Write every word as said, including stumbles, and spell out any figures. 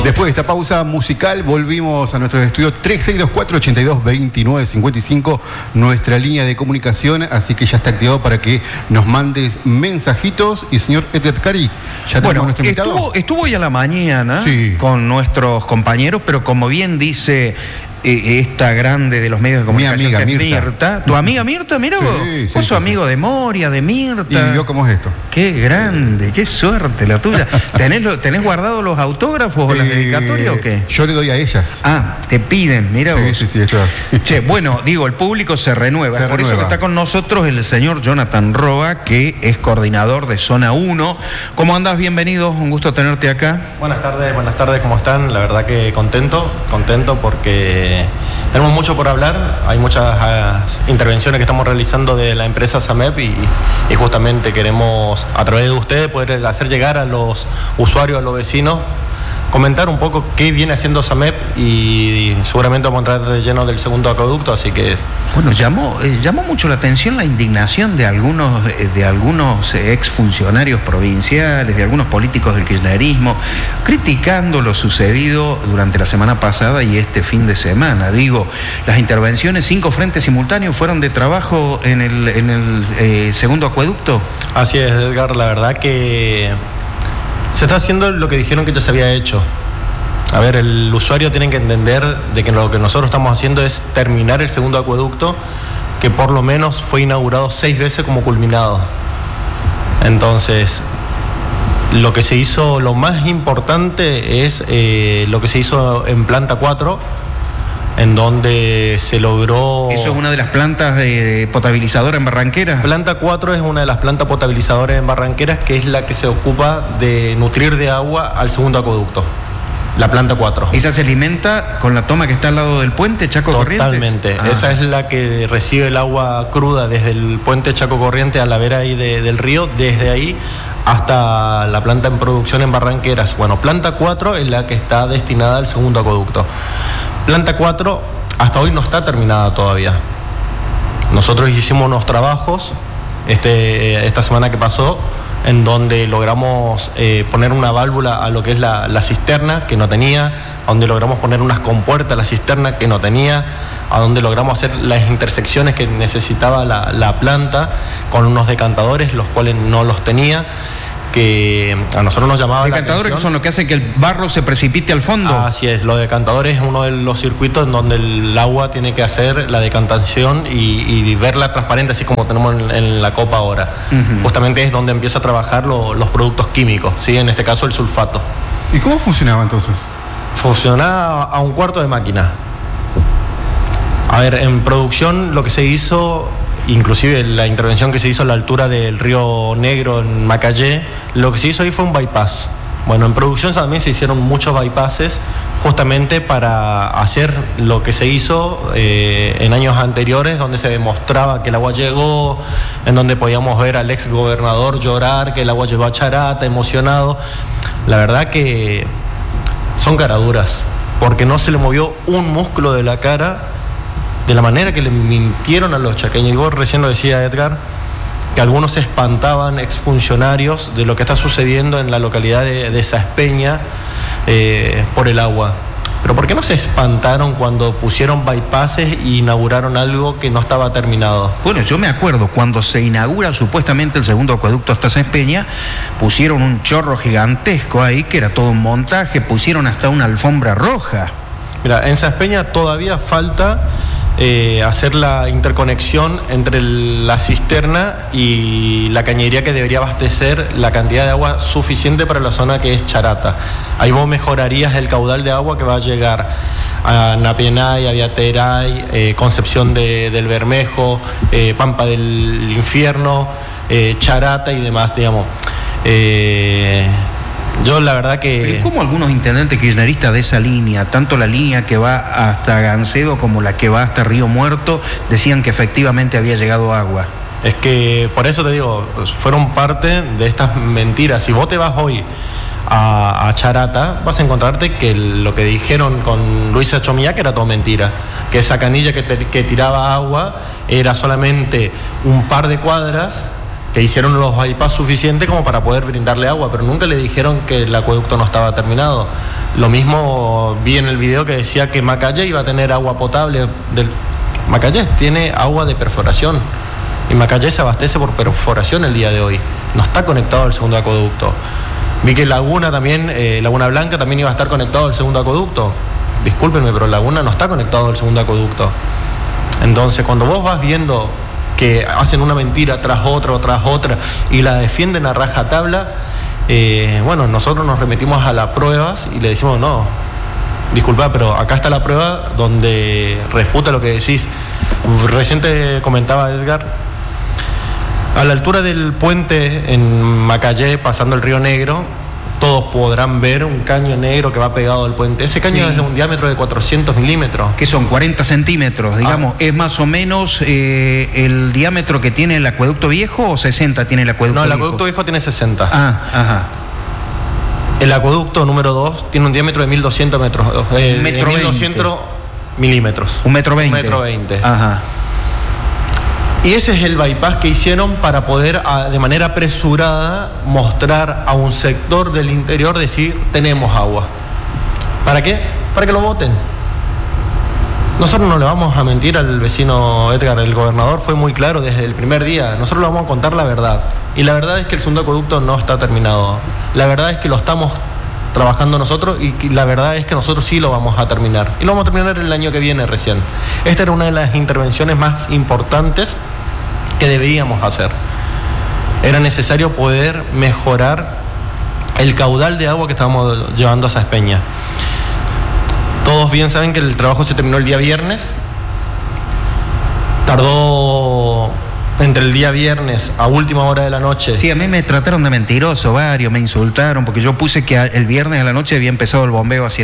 Después de esta pausa musical, volvimos a nuestro estudio tres seis dos cuatro, ocho dos, dos nueve cinco cinco, nuestra línea de comunicación, así que ya está activado para que nos mandes mensajitos. Y señor Edgar Cari, ya tenemos bueno, nuestro invitado. Estuvo, estuvo hoy a la mañana sí. con nuestros compañeros, pero como bien dice eh, esta grande de los medios de comunicación, Mi amiga, que es Mirta. Mirta. ¿Tu amiga Mirta? Mirá vos, Sí, vos sí, sos sí, amigo sí. de Moria, de Mirta. Y vio cómo es esto. Qué grande, qué suerte la tuya. ¿Tenés, lo, ¿tenés guardado los autógrafos o las Eh, dedicatorias o qué? Yo le doy a ellas. Ah, te piden, mira Sí, vos. sí, sí, esto es así. Che, bueno, digo, el público se renueva. Se Por eso renueva. que está con nosotros el señor Jonathan Roa, que es coordinador de Zona uno. ¿Cómo andás? Bienvenido, un gusto tenerte acá. Buenas tardes, buenas tardes, ¿cómo están? La verdad que contento, contento porque tenemos mucho por hablar. Hay muchas uh, intervenciones que estamos realizando de la empresa SAMEP y, y justamente queremos, a través de ustedes, poder hacer llegar a los usuarios, a los vecinos, comentar un poco qué viene haciendo SAMEP y seguramente vamos a entrar de lleno del segundo acueducto, así que es... Bueno, llamó, eh, llamó mucho la atención la indignación de algunos, eh, de algunos eh, exfuncionarios provinciales, de algunos políticos del kirchnerismo, criticando lo sucedido durante la semana pasada y este fin de semana. Digo, las intervenciones, cinco frentes simultáneos fueron de trabajo en el, en el eh, segundo acueducto. Así es, Edgar, la verdad que se está haciendo lo que dijeron que ya se había hecho. A ver, el usuario tiene que entender de que lo que nosotros estamos haciendo es terminar el segundo acueducto, que por lo menos fue inaugurado seis veces como culminado. Entonces, lo que se hizo, lo más importante es eh, lo que se hizo en planta cuatro, en donde se logró... ¿Eso es una de las plantas de potabilizadora en Barranqueras? Planta cuatro es una de las plantas potabilizadoras en Barranqueras, que es la que se ocupa de nutrir de agua al segundo acueducto. La planta cuatro. ¿Esa se alimenta con la toma que está al lado del puente Chaco Corrientes? Totalmente. Ah. Esa es la que recibe el agua cruda desde el puente Chaco Corriente a la vera ahí de, del río, desde ahí hasta la planta en producción en Barranqueras. Bueno, planta cuatro es la que está destinada al segundo acueducto. Planta cuatro hasta hoy no está terminada todavía. Nosotros hicimos unos trabajos este, esta semana que pasó, en donde logramos eh, poner una válvula a lo que es la, la cisterna, que no tenía, a donde logramos poner unas compuertas a la cisterna, que no tenía, a donde logramos hacer las intersecciones que necesitaba la, la planta, con unos decantadores, los cuales no los tenía, que a nosotros nos llamaba la atención. ¿Decantadores que son lo que hacen que el barro se precipite al fondo? Así es, los decantadores es uno de los circuitos en donde el agua tiene que hacer la decantación y, y verla transparente, así como tenemos en, en la copa ahora. Uh-huh. Justamente es donde empieza a trabajar lo, los productos químicos, ¿sí? En este caso el sulfato. ¿Y cómo funcionaba entonces? Funcionaba a un cuarto de máquina. A ver, en producción lo que se hizo, inclusive la intervención que se hizo a la altura del Río Negro en Macayé, lo que se hizo ahí fue un bypass. Bueno, en producción también se hicieron muchos bypasses justamente para hacer lo que se hizo eh, en años anteriores, donde se demostraba que el agua llegó, en donde podíamos ver al ex gobernador llorar, que el agua llegó a Charata, emocionado. La verdad que son caraduras, porque no se le movió un músculo de la cara, de la manera que le mintieron a los chaqueños. Y vos recién lo decía, Edgar, que algunos se espantaban, exfuncionarios, de lo que está sucediendo en la localidad de, de Saspeña eh, por el agua. Pero ¿por qué no se espantaron cuando pusieron bypasses e inauguraron algo que no estaba terminado? Bueno, yo me acuerdo, cuando se inaugura supuestamente el segundo acueducto hasta Saspeña, pusieron un chorro gigantesco ahí, que era todo un montaje, pusieron hasta una alfombra roja. Mira, en Saspeña todavía falta Eh, hacer la interconexión entre el, la cisterna y la cañería que debería abastecer la cantidad de agua suficiente para la zona que es Charata. Ahí vos mejorarías el caudal de agua que va a llegar a Napienay, Aviateray, eh, Concepción de, del Bermejo, eh, Pampa del Infierno, eh, Charata y demás, digamos. Eh, Yo la verdad que... Pero ¿cómo algunos intendentes kirchneristas de esa línea, tanto la línea que va hasta Gancedo como la que va hasta Río Muerto, decían que efectivamente había llegado agua? Es que por eso te digo, fueron parte de estas mentiras. Si vos te vas hoy a, a Charata, vas a encontrarte que lo que dijeron con Luisa Chomía, que era todo mentira, que esa canilla que, te, que tiraba agua era solamente un par de cuadras, que hicieron los bypass suficientes como para poder brindarle agua, pero nunca le dijeron que el acueducto no estaba terminado. Lo mismo vi en el video que decía que Macayé iba a tener agua potable. Del... Macayé tiene agua de perforación y Macayé se abastece por perforación el día de hoy. No está conectado al segundo acueducto. Vi que Laguna también, eh, Laguna Blanca también iba a estar conectado al segundo acueducto. Discúlpenme, pero Laguna no está conectado al segundo acueducto. Entonces, cuando vos vas viendo que hacen una mentira tras otra, tras otra, y la defienden a rajatabla, eh, bueno, nosotros nos remitimos a las pruebas y le decimos, no, disculpa, pero acá está la prueba donde refuta lo que decís. Reciente comentaba Edgar, a la altura del puente en Macayé, pasando el Río Negro, todos podrán ver un caño negro que va pegado al puente. Ese caño sí. es de un diámetro de cuatrocientos milímetros. Que son cuarenta centímetros, digamos. Ah. ¿Es más o menos eh, el diámetro que tiene el acueducto viejo o sesenta tiene el acueducto viejo? No, el acueducto viejo, viejo tiene sesenta. Ah, ajá. El acueducto número dos tiene un diámetro de mil doscientos metros. Eh, metro mil doscientos milímetros. Un metro veinte. Un metro veinte. Ajá. Y ese es el bypass que hicieron para poder, de manera apresurada, mostrar a un sector del interior decir, tenemos agua. ¿Para qué? Para que lo voten. Nosotros no le vamos a mentir al vecino Edgar, el gobernador fue muy claro desde el primer día. Nosotros le vamos a contar la verdad. Y la verdad es que el segundo acueducto no está terminado. La verdad es que lo estamos trabajando nosotros y la verdad es que nosotros sí lo vamos a terminar. Y lo vamos a terminar el año que viene recién. Esta era una de las intervenciones más importantes que debíamos hacer. Era necesario poder mejorar el caudal de agua que estábamos llevando a Saspeña. Todos bien saben que el trabajo se terminó el día viernes. Tardó entre el día viernes a última hora de la noche. Sí, a mí me trataron de mentiroso, varios me insultaron, porque yo puse que el viernes a la noche había empezado el bombeo hacia